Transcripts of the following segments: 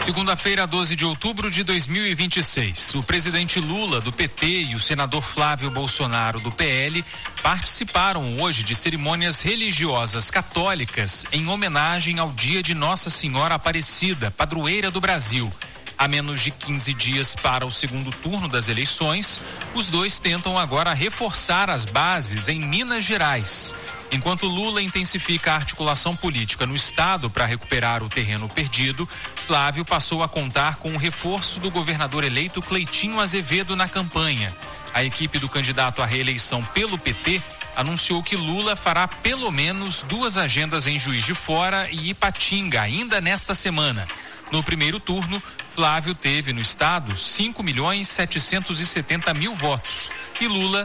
Segunda-feira, 12 de outubro de 2026. O presidente Lula, do PT, e o senador Flávio Bolsonaro, do PL, participaram hoje de cerimônias religiosas católicas em homenagem ao dia de Nossa Senhora Aparecida, padroeira do Brasil. A menos de 15 dias para o segundo turno das eleições, os dois tentam agora reforçar as bases em Minas Gerais. Enquanto Lula intensifica a articulação política no estado para recuperar o terreno perdido, Flávio passou a contar com o reforço do governador eleito Cleitinho Azevedo na campanha. A equipe do candidato à reeleição pelo PT anunciou que Lula fará pelo menos 2 agendas em Juiz de Fora e Ipatinga ainda nesta semana. No primeiro turno, Flávio teve no estado 5.770.000 votos e Lula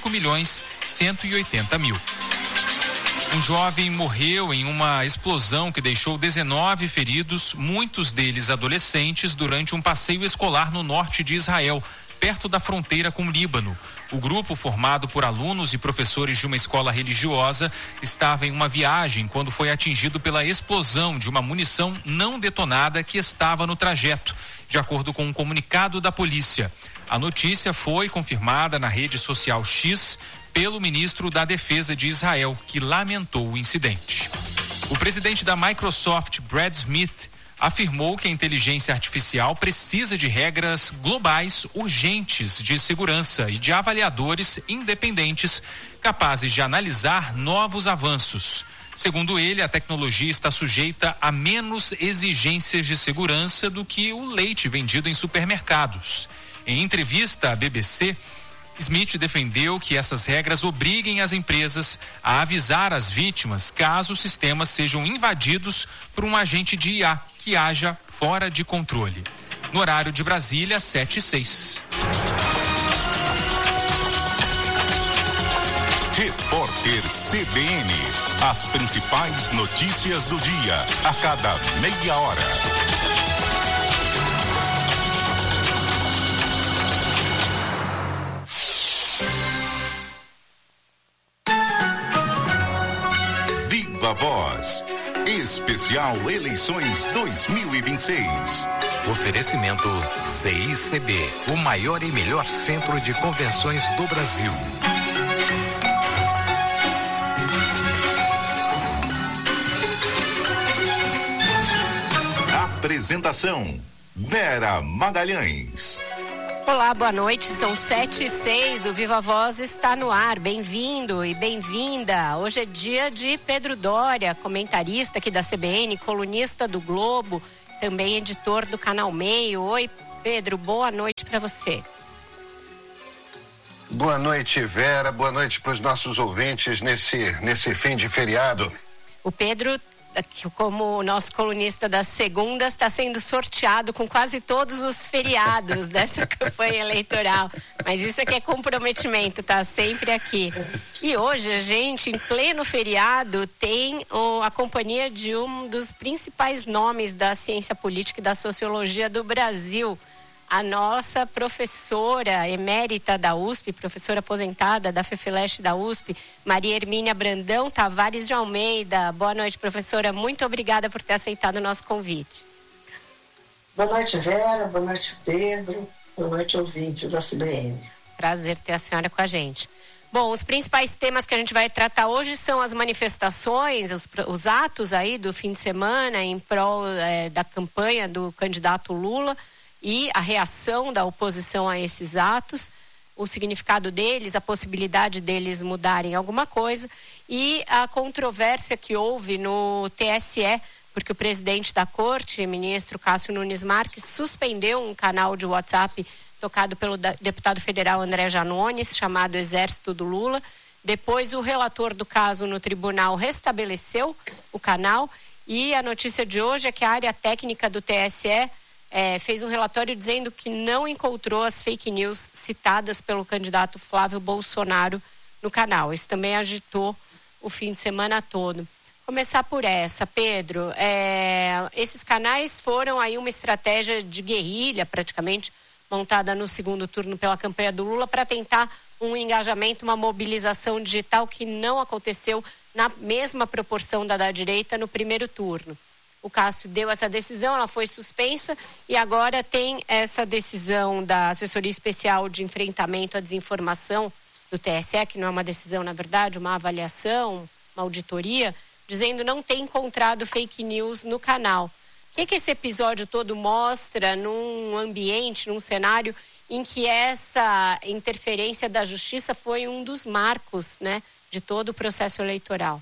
5.180.000. Um jovem morreu em uma explosão que deixou 19 feridos, muitos deles adolescentes, durante um passeio escolar no norte de Israel, perto da fronteira com o Líbano. O grupo, formado por alunos e professores de uma escola religiosa, estava em uma viagem quando foi atingido pela explosão de uma munição não detonada que estava no trajeto, de acordo com um comunicado da polícia. A notícia foi confirmada na rede social X pelo ministro da Defesa de Israel, que lamentou o incidente. O presidente da Microsoft, Brad Smith, afirmou que a inteligência artificial precisa de regras globais urgentes de segurança e de avaliadores independentes capazes de analisar novos avanços. Segundo ele, a tecnologia está sujeita a menos exigências de segurança do que o leite vendido em supermercados. Em entrevista à BBC, Smith defendeu que essas regras obriguem as empresas a avisar as vítimas caso os sistemas sejam invadidos por um agente de IA que haja fora de controle. No horário de Brasília, 7h06. Repórter CBN. As principais notícias do dia, a cada meia hora. Viva Voz. Especial Eleições 2026. Oferecimento CICB, o maior e melhor centro de convenções do Brasil. Apresentação: Vera Magalhães. Olá, boa noite, são 7h06, o Viva Voz está no ar, bem-vindo e bem-vinda. Hoje é dia de Pedro Doria, comentarista aqui da CBN, colunista do Globo, também editor do Canal Meio. Oi, Pedro, boa noite para você. Boa noite, Vera, boa noite para os nossos ouvintes nesse fim de feriado. O Pedro, como nosso colunista das segundas, está sendo sorteado com quase todos os feriados dessa campanha eleitoral. Mas isso aqui é comprometimento, tá sempre aqui. E hoje a gente, em pleno feriado, tem a companhia de um dos principais nomes da ciência política e da sociologia do Brasil. A nossa professora emérita da USP, professora aposentada da FEFELESH da USP, Maria Hermínia Brandão Tavares de Almeida. Boa noite, professora. Muito obrigada por ter aceitado o nosso convite. Boa noite, Vera. Boa noite, Pedro. Boa noite, ouvintes da CBN. Prazer ter a senhora com a gente. Bom, os principais temas que a gente vai tratar hoje são as manifestações, os atos aí do fim de semana em prol da campanha do candidato Lula, e a reação da oposição a esses atos, o significado deles, a possibilidade deles mudarem alguma coisa e a controvérsia que houve no TSE, porque o presidente da corte, ministro Cássio Nunes Marques, suspendeu um canal de WhatsApp tocado pelo deputado federal André Janones, chamado Exército do Lula. Depois o relator do caso no tribunal restabeleceu o canal e a notícia de hoje é que a área técnica do TSE fez um relatório dizendo que não encontrou as fake news citadas pelo candidato Flávio Bolsonaro no canal. Isso também agitou o fim de semana todo. Começar por essa, Pedro. Esses canais foram aí uma estratégia de guerrilha, praticamente, montada no segundo turno pela campanha do Lula para tentar um engajamento, uma mobilização digital que não aconteceu na mesma proporção da direita no primeiro turno. O Cássio deu essa decisão, ela foi suspensa e agora tem essa decisão da Assessoria Especial de Enfrentamento à Desinformação do TSE, que não é uma decisão, na verdade, uma avaliação, uma auditoria, dizendo não ter encontrado fake news no canal. O que esse episódio todo mostra num ambiente, num cenário em que essa interferência da justiça foi um dos marcos, né, de todo o processo eleitoral?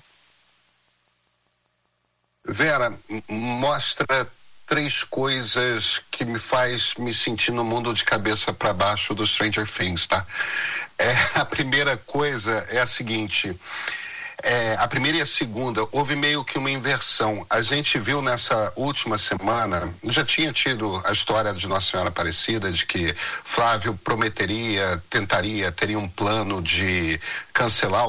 Vera, mostra 3 coisas que me faz me sentir no mundo de cabeça para baixo do Stranger Things, tá? A primeira coisa é a seguinte, a primeira e a segunda, houve meio que uma inversão. A gente viu nessa última semana, já tinha tido a história de Nossa Senhora Aparecida, de que Flávio teria um plano de cancelar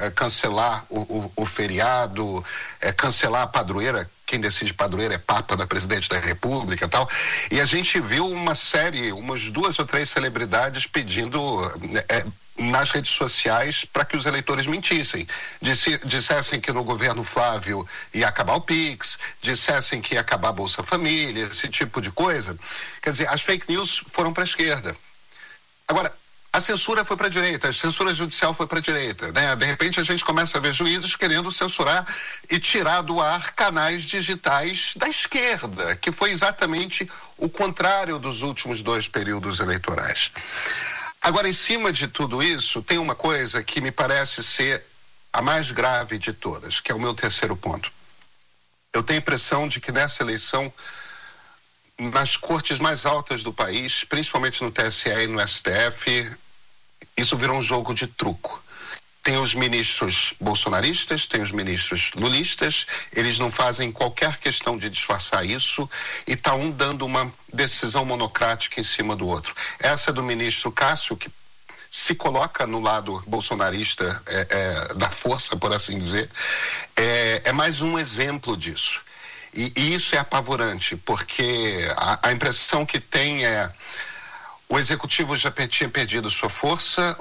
o feriado, cancelar a padroeira. Quem decide padroeira é Papa, da Presidente da República e tal. E a gente viu umas 2 ou 3 celebridades pedindo nas redes sociais para que os eleitores mentissem. Dissessem que no governo Flávio ia acabar o Pix, dissessem que ia acabar a Bolsa Família, esse tipo de coisa. Quer dizer, as fake news foram para a esquerda. Agora, a censura foi para a direita, a censura judicial foi para a direita, né? De repente a gente começa a ver juízes querendo censurar e tirar do ar canais digitais da esquerda, que foi exatamente o contrário dos últimos 2 períodos eleitorais. Agora, em cima de tudo isso, tem uma coisa que me parece ser a mais grave de todas, que é o meu terceiro ponto. Eu tenho a impressão de que nessa eleição, nas cortes mais altas do país, principalmente no TSE e no STF, isso virou um jogo de truco. Tem os ministros bolsonaristas, tem os ministros lulistas, eles não fazem qualquer questão de disfarçar isso e está um dando uma decisão monocrática em cima do outro. Essa do ministro Cássio, que se coloca no lado bolsonarista da força, por assim dizer, é mais um exemplo disso. E isso é apavorante, porque a impressão que tem é o executivo já tinha perdido sua força,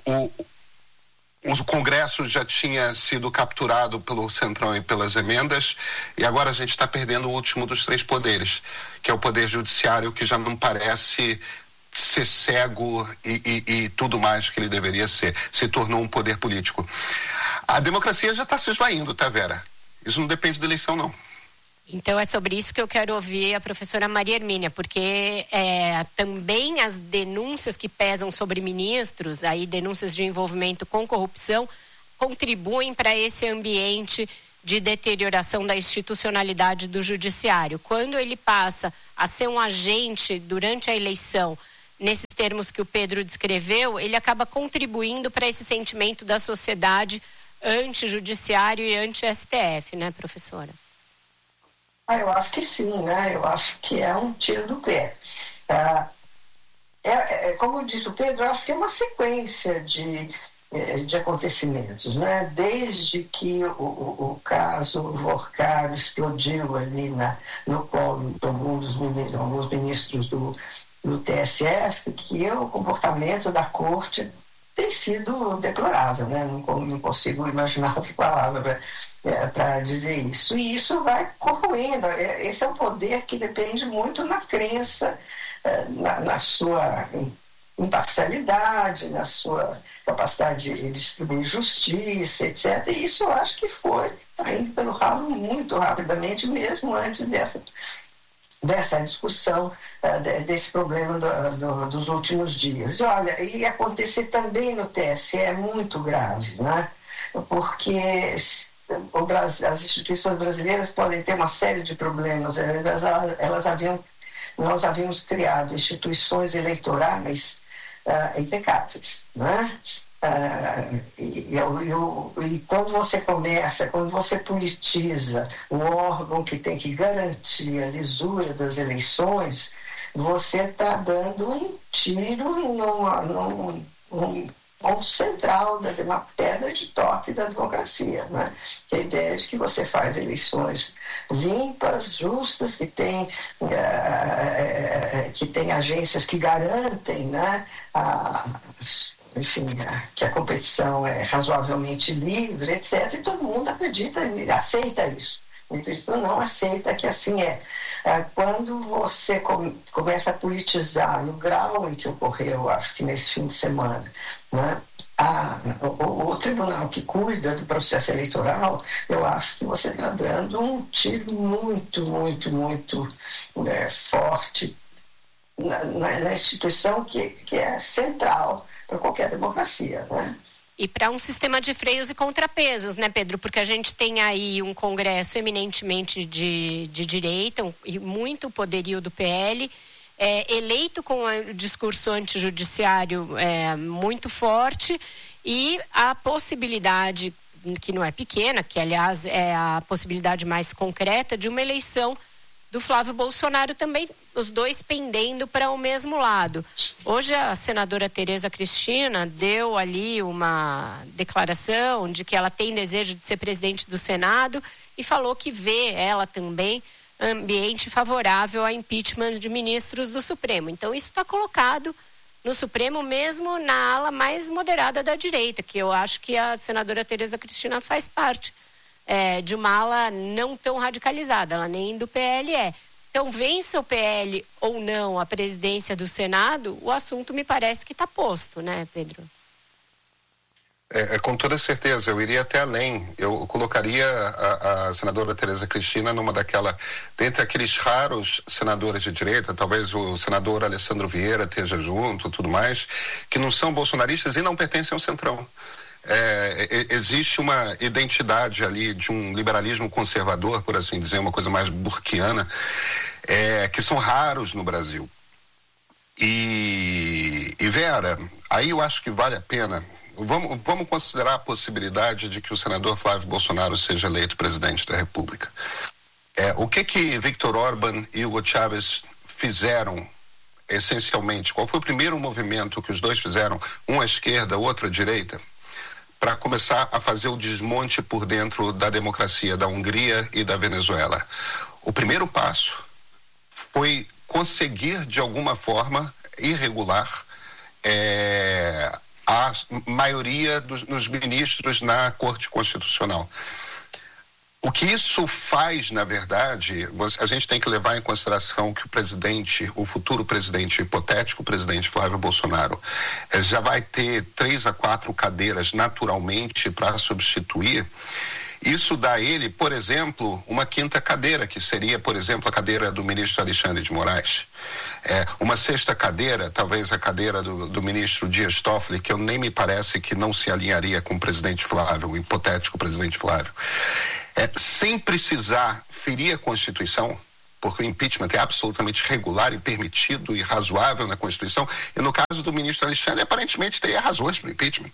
o Congresso já tinha sido capturado pelo Centrão e pelas emendas, e agora a gente está perdendo o último dos 3 poderes, que é o Poder Judiciário, que já não parece ser cego e tudo mais que ele deveria ser. Se tornou um poder político. A democracia já está se esvaindo, tá, Vera? Isso não depende da eleição, não. Então é sobre isso que eu quero ouvir a professora Maria Hermínia, porque também as denúncias que pesam sobre ministros, aí denúncias de envolvimento com corrupção, contribuem para esse ambiente de deterioração da institucionalidade do judiciário. Quando ele passa a ser um agente durante a eleição, nesses termos que o Pedro descreveu, ele acaba contribuindo para esse sentimento da sociedade anti-judiciário e anti-STF, né, professora? Eu acho que sim, né? Eu acho que é um tiro do pé. Como disse o Pedro, eu acho que é uma sequência de acontecimentos, né? Desde que o caso Vorcaro explodiu ali no colo de alguns ministros do TSF, que o comportamento da corte tem sido deplorável, né? Não consigo imaginar outra palavra para dizer isso. E isso vai corroendo. Esse é um poder que depende muito na crença, na sua imparcialidade, na sua capacidade de distribuir justiça, etc. E isso eu acho que está indo pelo ralo muito rapidamente, mesmo antes dessa discussão, desse problema dos últimos dias. E olha, e acontecer também no TSE é muito grave, né? Porque as instituições brasileiras podem ter uma série de problemas. Nós havíamos criado instituições eleitorais impecáveis, né? E quando você politiza o órgão que tem que garantir a lisura das eleições, você está dando um tiro num ponto central, uma pedra de toque da democracia, né? Que é a ideia de que você faz eleições limpas, justas, que tem agências que garantem, né, que a competição é razoavelmente livre, etc. E todo mundo acredita e aceita isso. O impeachment não aceita que assim é. Quando você começa a politizar no grau em que ocorreu, acho que nesse fim de semana, né? O tribunal que cuida do processo eleitoral, eu acho que você está dando um tiro muito, muito, muito forte na instituição que é central para qualquer democracia, né? E para um sistema de freios e contrapesos, né, Pedro? Porque a gente tem aí um Congresso eminentemente de direita e muito poderio do PL, eleito com o discurso antijudiciário muito forte, e a possibilidade, que não é pequena, que aliás é a possibilidade mais concreta, de uma eleição do Flávio Bolsonaro também, os dois pendendo para o mesmo lado. Hoje a senadora Tereza Cristina deu ali uma declaração de que ela tem desejo de ser presidente do Senado e falou que vê ela também ambiente favorável a impeachment de ministros do Supremo. Então isso está colocado no Supremo, mesmo na ala mais moderada da direita, que eu acho que a senadora Tereza Cristina faz parte de uma ala não tão radicalizada, ela nem do PL é. Então, vença o PL ou não a presidência do Senado, o assunto me parece que está posto, né, Pedro? Com toda certeza, eu iria até além. Eu colocaria a senadora Tereza Cristina dentre aqueles raros senadores de direita, talvez o senador Alessandro Vieira esteja junto, tudo mais, que não são bolsonaristas e não pertencem ao Centrão. Existe uma identidade ali de um liberalismo conservador, por assim dizer, uma coisa mais burkiana, que são raros no Brasil. E Vera, aí eu acho que vale a pena. Vamos considerar a possibilidade de que o senador Flávio Bolsonaro seja eleito presidente da República. O que Viktor Orbán e Hugo Chávez fizeram, essencialmente? Qual foi o primeiro movimento que os dois fizeram, um à esquerda, outro à direita, para começar a fazer o desmonte por dentro da democracia da Hungria e da Venezuela? O primeiro passo foi conseguir, de alguma forma irregular, a maioria dos ministros na Corte Constitucional. O que isso faz, na verdade, a gente tem que levar em consideração que o futuro presidente, hipotético presidente Flávio Bolsonaro, já vai ter 3 a 4 cadeiras naturalmente para substituir. Isso dá a ele, por exemplo, uma 5ª cadeira, que seria, por exemplo, a cadeira do ministro Alexandre de Moraes. Uma 6ª cadeira, talvez a cadeira do ministro Dias Toffoli, que eu nem me parece que não se alinharia com o presidente Flávio, o hipotético presidente Flávio. Sem precisar ferir a Constituição, porque o impeachment é absolutamente regular e permitido e razoável na Constituição, e no caso do ministro Alexandre, aparentemente teria razões para o impeachment.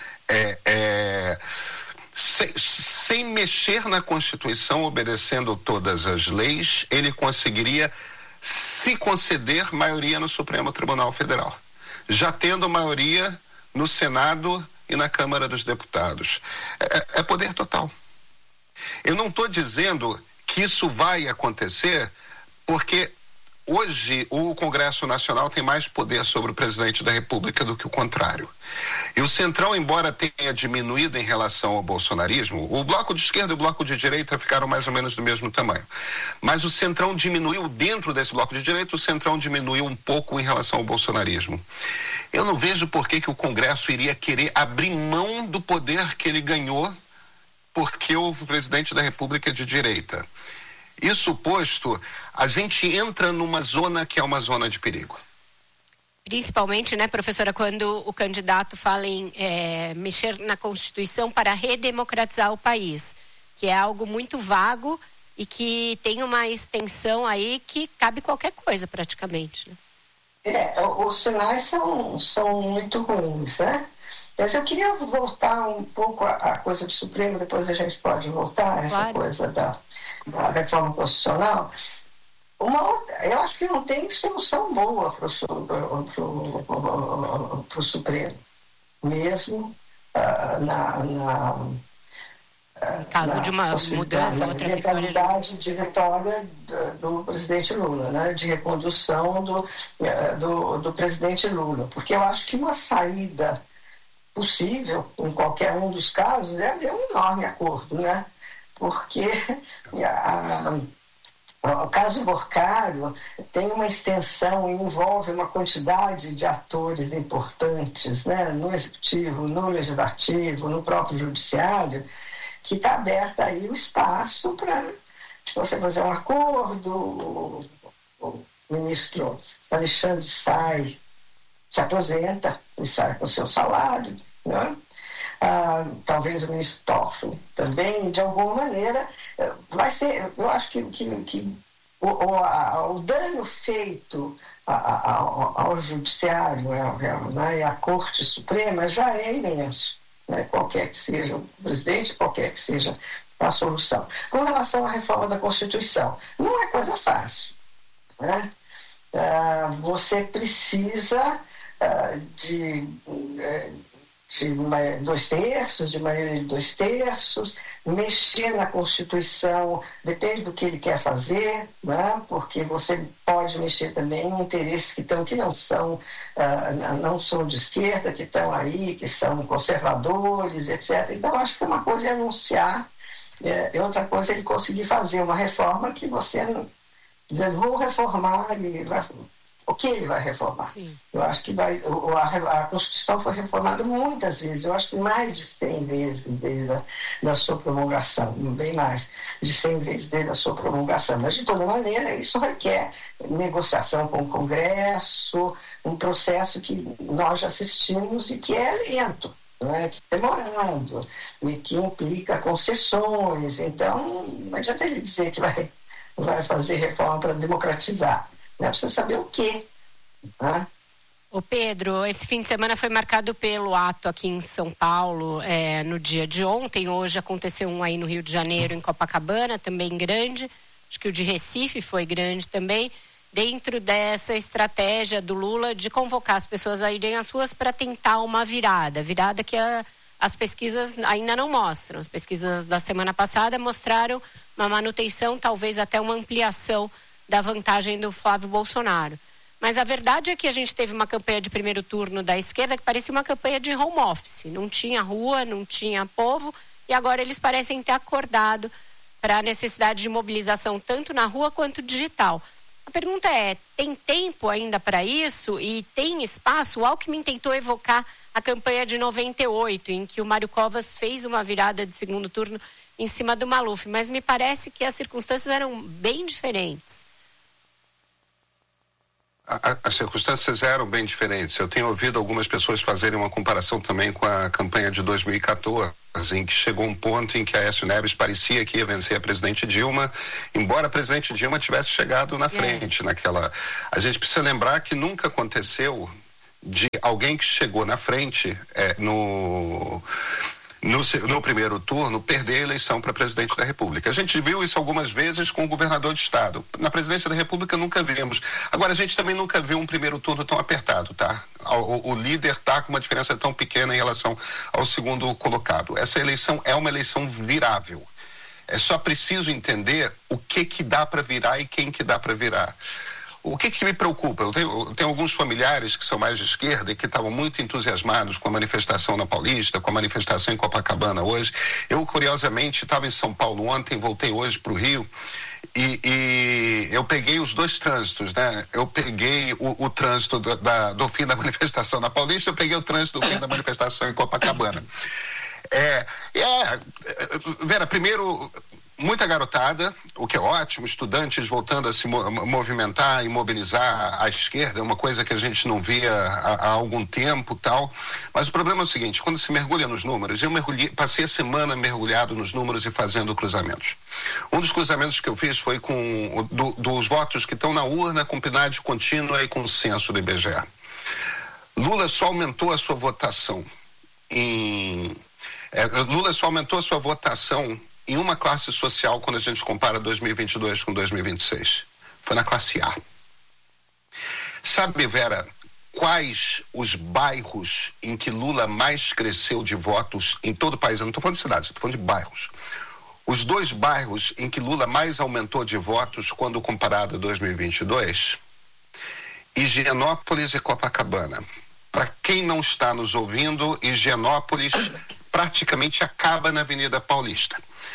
Sem mexer na Constituição, obedecendo todas as leis, ele conseguiria se conceder maioria no Supremo Tribunal Federal, já tendo maioria no Senado e na Câmara dos Deputados. É poder total. Eu não estou dizendo que isso vai acontecer, porque hoje o Congresso Nacional tem mais poder sobre o presidente da República do que o contrário. E o Centrão, embora tenha diminuído em relação ao bolsonarismo, o bloco de esquerda e o bloco de direita ficaram mais ou menos do mesmo tamanho. Mas o Centrão diminuiu dentro desse bloco de direita, o Centrão diminuiu um pouco em relação ao bolsonarismo. Eu não vejo por que o Congresso iria querer abrir mão do poder que ele ganhou porque o presidente da República é de direita. Isso posto, a gente entra numa zona que é uma zona de perigo. Principalmente, né, professora, quando o candidato fala em mexer na Constituição para redemocratizar o país, que é algo muito vago e que tem uma extensão aí que cabe qualquer coisa praticamente, né? Os sinais são muito ruins, né? Mas eu queria voltar um pouco à coisa do Supremo, depois a gente pode voltar a essa coisa da reforma constitucional. Eu acho que não tem solução boa para o Supremo, mesmo em caso de uma mudança, outra eventualidade de vitória do presidente Lula, né? De recondução do presidente Lula, porque eu acho que uma saída possível, em qualquer um dos casos, é haver um enorme acordo, né? porque o caso Borcário tem uma extensão e envolve uma quantidade de atores importantes, né, no executivo, no legislativo, no próprio judiciário, que está aberto aí o espaço para você fazer um acordo. O ministro Alexandre se aposenta e sai com o seu salário, né? Talvez o ministro Toffoli também, de alguma maneira, vai ser, eu acho que o dano feito ao judiciário, né, e à Corte Suprema já é imenso, né, qualquer que seja o presidente, qualquer que seja a solução. Com relação à reforma da Constituição, não é coisa fácil, né? Você precisa de 2/3, de maioria de 2/3, mexer na Constituição, depende do que ele quer fazer, né? Porque você pode mexer também em interesses que não são de esquerda, que estão aí, que são conservadores, etc. Então, acho que uma coisa é anunciar, e outra coisa é ele conseguir fazer uma reforma que você não dizer, vou reformar, o que ele vai reformar? Sim. Eu acho que a Constituição foi reformada muitas vezes, eu acho que mais de 100 vezes desde a sua promulgação, bem mais de 100 vezes desde a sua promulgação. Mas, de toda maneira, isso requer negociação com o Congresso, um processo que nós já assistimos e que é lento, né, que é demorado, e que implica concessões. Então, não adianta ele dizer que vai fazer reforma para democratizar. Precisa saber o quê. Né? Ô Pedro, esse fim de semana foi marcado pelo ato aqui em São Paulo, no dia de ontem. Hoje aconteceu um aí no Rio de Janeiro, em Copacabana, também grande. Acho que o de Recife foi grande também. Dentro dessa estratégia do Lula de convocar as pessoas a irem às ruas para tentar uma virada que as pesquisas ainda não mostram. As pesquisas da semana passada mostraram uma manutenção, talvez até uma ampliação da vantagem do Flávio Bolsonaro. Mas a verdade é que a gente teve uma campanha de primeiro turno da esquerda que parecia uma campanha de home office. Não tinha rua, não tinha povo, e agora eles parecem ter acordado para a necessidade de mobilização tanto na rua quanto digital. A pergunta é, tem tempo ainda para isso e tem espaço? O Alckmin tentou evocar a campanha de 98, em que o Mário Covas fez uma virada de segundo turno em cima do Maluf, mas me parece que as circunstâncias eram bem diferentes. As circunstâncias eram bem diferentes. Eu tenho ouvido algumas pessoas fazerem uma comparação também com a campanha de 2014, em que chegou um ponto em que a Aécio Neves parecia que ia vencer a presidente Dilma, embora a presidente Dilma tivesse chegado na frente naquela... A gente precisa lembrar que nunca aconteceu de alguém que chegou na frente no primeiro turno, perder a eleição para presidente da República. A gente viu isso algumas vezes com o governador de estado. Na presidência da República nunca vimos. Agora, a gente também nunca viu um primeiro turno tão apertado, tá? O líder está com uma diferença tão pequena em relação ao segundo colocado. Essa eleição é uma eleição virável. É só preciso entender o que dá para virar e quem que dá para virar. O que me preocupa? Eu tenho alguns familiares que são mais de esquerda e que estavam muito entusiasmados com a manifestação na Paulista, com a manifestação em Copacabana hoje. Eu, curiosamente, estava em São Paulo ontem, voltei hoje para o Rio e eu peguei os dois trânsitos, né? Eu peguei o trânsito do fim da manifestação na Paulista, eu peguei o trânsito do fim da manifestação em Copacabana. Vera, primeiro... Muita garotada, o que é ótimo, estudantes voltando a se movimentar e mobilizar à esquerda, é uma coisa que a gente não via há algum tempo tal. Mas o problema é o seguinte, quando se mergulha nos números, passei a semana mergulhado nos números e fazendo cruzamentos. Um dos cruzamentos que eu fiz foi dos votos que estão na urna com PNAD contínua e com censo do IBGE. Lula só aumentou a sua votação em uma classe social quando a gente compara 2022 com 2026. Foi na classe A. Sabe, Vera, quais os bairros em que Lula mais cresceu de votos em todo o país? Eu não estou falando de cidades, estou falando de bairros. Os dois bairros em que Lula mais aumentou de votos quando comparado a 2022? Higienópolis e Copacabana. Para quem não está nos ouvindo, Higienópolis praticamente acaba na Avenida Paulista.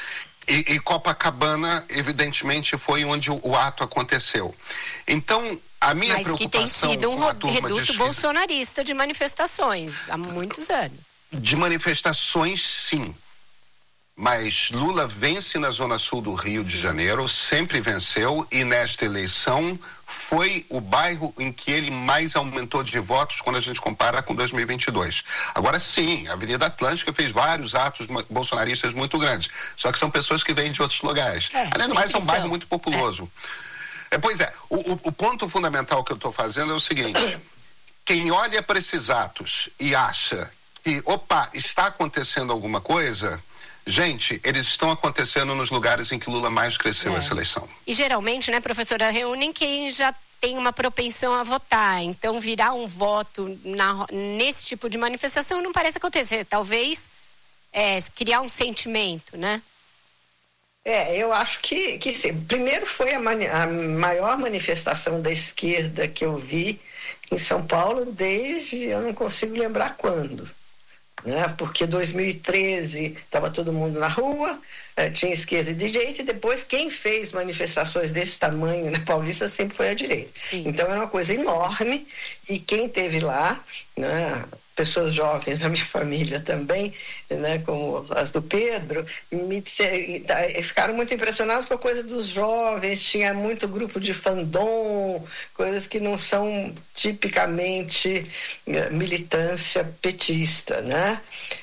E Copacabana, evidentemente, foi onde o ato aconteceu. Então, a minha preocupação... Mas que tem sido um reduto bolsonarista de manifestações há muitos anos. De manifestações, sim. Mas Lula vence na Zona Sul do Rio de Janeiro, sempre venceu, e nesta eleição foi o bairro em que ele mais aumentou de votos quando a gente compara com 2022. Agora sim, a Avenida Atlântica fez vários atos bolsonaristas muito grandes, só que são pessoas que vêm de outros lugares. Além do mais, é um bairro muito populoso. Pois é, o ponto fundamental que eu estou fazendo é o seguinte: quem olha para esses atos e acha que, está acontecendo alguma coisa... Gente, eles estão acontecendo nos lugares em que Lula mais cresceu essa eleição. E geralmente, né, professora, reúnem quem já tem uma propensão a votar. Então, virar um voto nesse tipo de manifestação não parece acontecer. Talvez criar um sentimento, né? Eu acho que sim. Primeiro foi a maior manifestação da esquerda que eu vi em São Paulo desde, eu não consigo lembrar quando. Porque 2013 estava todo mundo na rua, tinha esquerda e direita, e depois quem fez manifestações desse tamanho na Paulista sempre foi a direita. Sim. Então era uma coisa enorme, e quem esteve lá, né, pessoas jovens da minha família também, né, como as do Pedro, ficaram muito impressionados com a coisa dos jovens, tinha muito grupo de fandom, coisas que não são tipicamente militância petista, né?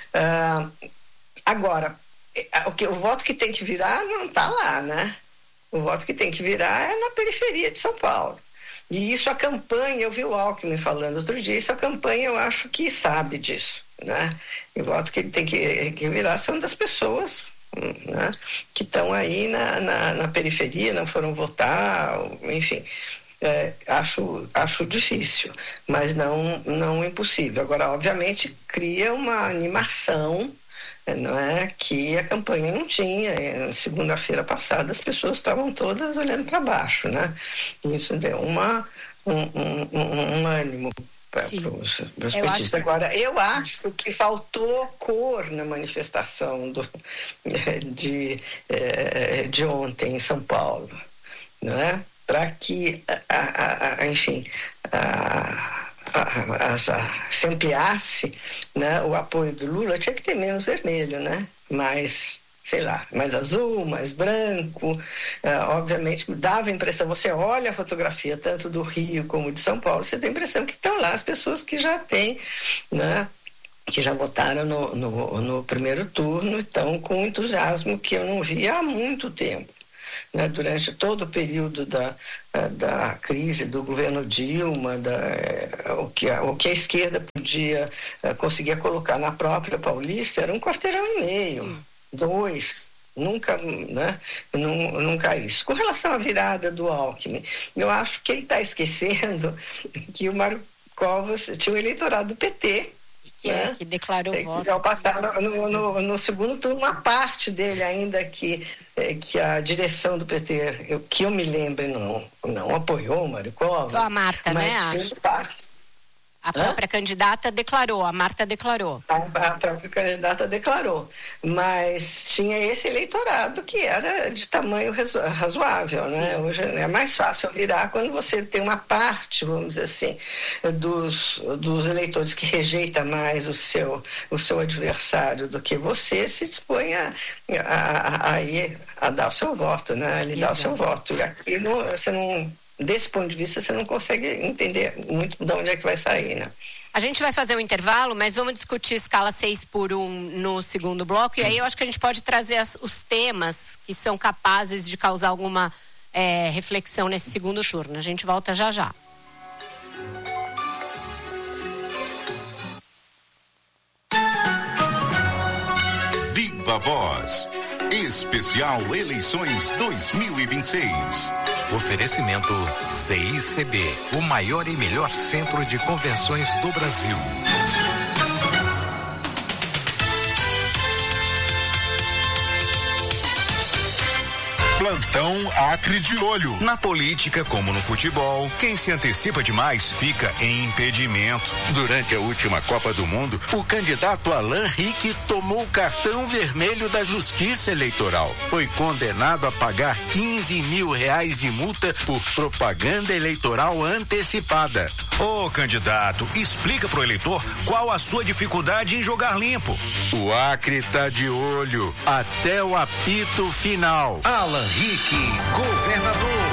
Agora, o voto que tem que virar não está lá, né? O voto que tem que virar é na periferia de São Paulo. E isso a campanha, eu vi o Alckmin falando outro dia, isso a campanha eu acho que sabe disso, né? E o voto que tem que virar são das pessoas, né, que estão aí na periferia, não foram votar, enfim. Acho difícil, mas não impossível. Agora, obviamente, cria uma animação, não é, que a campanha não tinha. Segunda-feira passada as pessoas estavam todas olhando para baixo, né? Isso deu um ânimo para os petistas. Agora, eu acho que faltou cor na manifestação de ontem em São Paulo, não é? Para que, enfim, se ampliasse, né, o apoio do Lula, tinha que ter menos vermelho, né? Mais, sei lá, mais azul, mais branco. Obviamente, dava a impressão, você olha a fotografia tanto do Rio como de São Paulo, você tem a impressão que estão lá as pessoas que já têm, né, que já votaram no primeiro turno, estão com entusiasmo que eu não via há muito tempo. Né, durante todo o período da crise do governo Dilma, o que a esquerda conseguia colocar na própria Paulista era 1,5 quarteirão, 2, nunca, né, nunca isso. Com relação à virada do Alckmin, eu acho que ele está esquecendo que o Mário Covas tinha o eleitorado do PT, que declarou voto. Já passaram no segundo turno, uma parte dele ainda que a direção do PT, que eu me lembro, não apoiou o Mário Covas. Só a Marta, né? Acho. Parte. A própria candidata declarou, a Marta declarou. A própria candidata declarou. Mas tinha esse eleitorado que era de tamanho razoável, né? Hoje é mais fácil virar quando você tem uma parte, vamos dizer assim, dos eleitores que rejeita mais o seu adversário do que você, se dispõe a dar o seu voto, né? Ele dá o seu voto. E aqui você não... Desse ponto de vista, você não consegue entender muito de onde é que vai sair, né? A gente vai fazer um intervalo, mas vamos discutir escala 6x1 no segundo bloco, e aí eu acho que a gente pode trazer os temas que são capazes de causar alguma reflexão nesse segundo turno. A gente volta já já. Viva Voz. Especial Eleições 2026. Oferecimento CICB, o maior e melhor centro de convenções do Brasil. Plantão Acre de Olho. Na política, como no futebol, quem se antecipa demais fica em impedimento. Durante a última Copa do Mundo, o candidato Alan Rick tomou o cartão vermelho da Justiça Eleitoral. Foi condenado a pagar R$15 mil de multa por propaganda eleitoral antecipada. Ô, candidato, explica pro eleitor qual a sua dificuldade em jogar limpo. O Acre tá de olho até o apito final. Alan Rick, governador.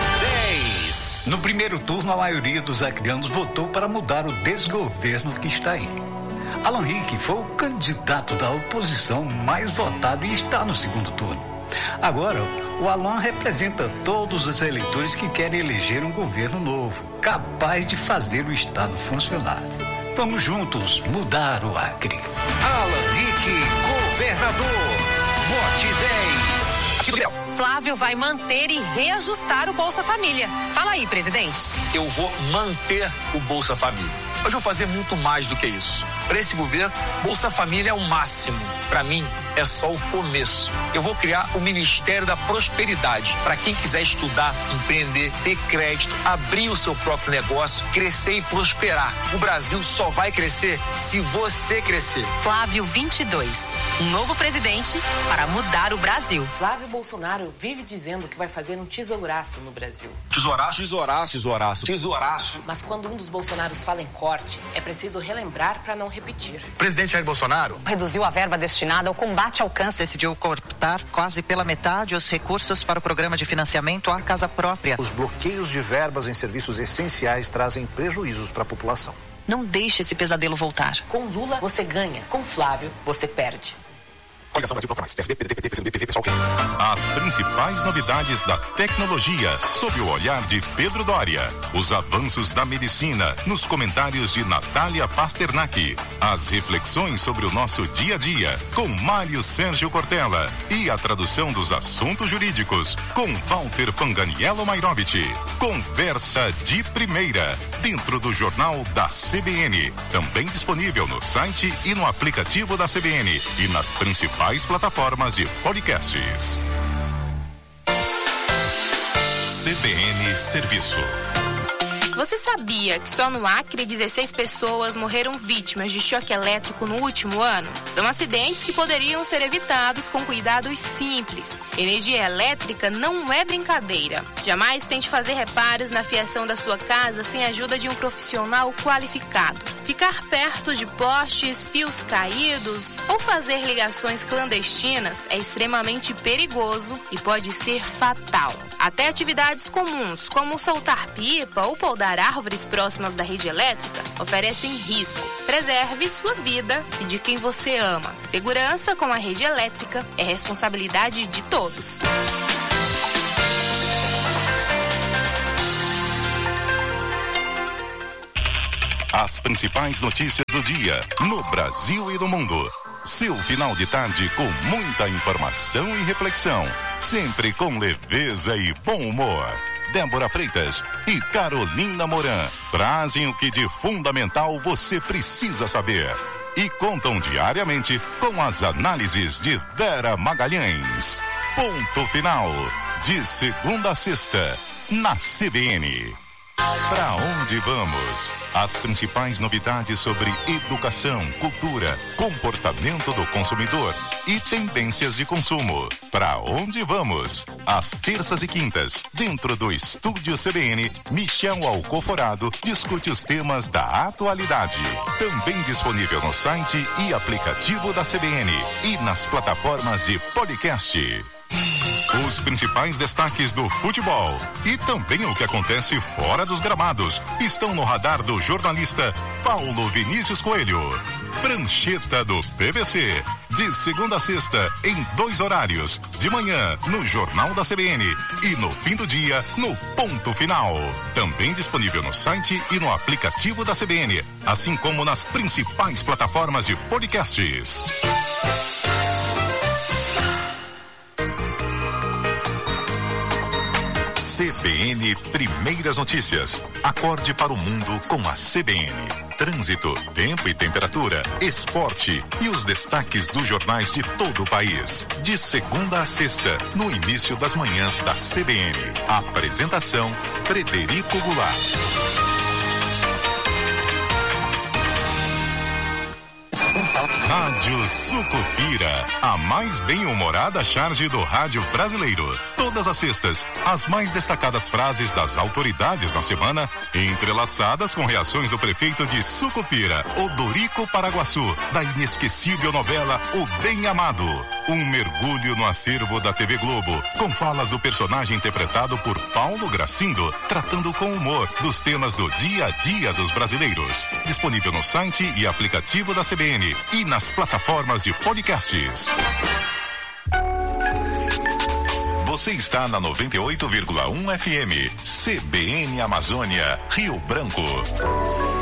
10. No primeiro turno, a maioria dos acreanos votou para mudar o desgoverno que está aí. Alan Rick foi o candidato da oposição mais votado e está no segundo turno. Agora, o Alan representa todos os eleitores que querem eleger um governo novo, capaz de fazer o Estado funcionar. Vamos juntos mudar o Acre. Alan Rick, governador. Vote 10. Flávio vai manter e reajustar o Bolsa Família. Fala aí, presidente. Eu vou manter o Bolsa Família. Mas vou fazer muito mais do que isso. Para esse governo, Bolsa Família é o máximo. Para mim, é só o começo. Eu vou criar o Ministério da Prosperidade para quem quiser estudar, empreender, ter crédito, abrir o seu próprio negócio, crescer e prosperar. O Brasil só vai crescer se você crescer. Flávio 22, um novo presidente para mudar o Brasil. Flávio Bolsonaro vive dizendo que vai fazer um tesouraço no Brasil. Tesouraço? Tesouraço. Tesouraço. Tesouraço. Mas quando um dos Bolsonaros fala em corte, é preciso relembrar para não repetir. O presidente Jair Bolsonaro reduziu a verba destinada ao combate ao câncer. Decidiu cortar quase pela metade os recursos para o programa de financiamento à casa própria. Os bloqueios de verbas em serviços essenciais trazem prejuízos para a população. Não deixe esse pesadelo voltar. Com Lula, você ganha. Com Flávio, você perde. Coligação Brasil mais. PSB, PDT, PCdoB, PV, PSOL. As principais novidades da tecnologia sob o olhar de Pedro Doria. Os avanços da medicina nos comentários de Natália Pasternak. As reflexões sobre o nosso dia a dia com Mário Sérgio Cortella. E a tradução dos assuntos jurídicos com Walter Fanganiello Mairovich. Conversa de primeira dentro do Jornal da CBN. Também disponível no site e no aplicativo da CBN e nas principais plataformas de podcasts. CBN Serviço. Você sabia que só no Acre 16 pessoas morreram vítimas de choque elétrico no último ano? São acidentes que poderiam ser evitados com cuidados simples. Energia elétrica não é brincadeira. Jamais tente fazer reparos na fiação da sua casa sem a ajuda de um profissional qualificado. Ficar perto de postes, fios caídos ou fazer ligações clandestinas é extremamente perigoso e pode ser fatal. Até atividades comuns, como soltar pipa ou podar árvores próximas da rede elétrica, oferecem risco. Preserve sua vida e de quem você ama. Segurança com a rede elétrica é responsabilidade de todos. As principais notícias do dia no Brasil e no mundo. Seu final de tarde com muita informação e reflexão. Sempre com leveza e bom humor. Débora Freitas e Carolina Moran trazem o que de fundamental você precisa saber. E contam diariamente com as análises de Vera Magalhães. Ponto final. De segunda a sexta, na CBN. Para onde vamos? As principais novidades sobre educação, cultura, comportamento do consumidor e tendências de consumo. Para onde vamos? Às terças e quintas, dentro do Estúdio CBN, Michel Alcoforado discute os temas da atualidade. Também disponível no site e aplicativo da CBN e nas plataformas de podcast. Os principais destaques do futebol e também o que acontece fora dos gramados estão no radar do jornalista Paulo Vinícius Coelho. Prancheta do PVC, de segunda a sexta, em 2 horários, de manhã no Jornal da CBN e no fim do dia no Ponto Final. Também disponível no site e no aplicativo da CBN, assim como nas principais plataformas de podcasts. CBN Primeiras Notícias. Acorde para o mundo com a CBN. trânsito, tempo e temperatura, esporte e os destaques dos jornais de todo o país. De segunda a sexta, no início das manhãs da CBN. Apresentação: Frederico Goulart. Rádio Sucupira, a mais bem-humorada charge do rádio brasileiro. Todas as sextas, as mais destacadas frases das autoridades na semana, entrelaçadas com reações do prefeito de Sucupira, Odorico Paraguaçu, da inesquecível novela O Bem Amado. Um mergulho no acervo da TV Globo, com falas do personagem interpretado por Paulo Gracindo, tratando com humor dos temas do dia a dia dos brasileiros. Disponível no site e aplicativo da CBN e nas plataformas de podcasts. Você está na 98,1 FM, CBN Amazônia, Rio Branco.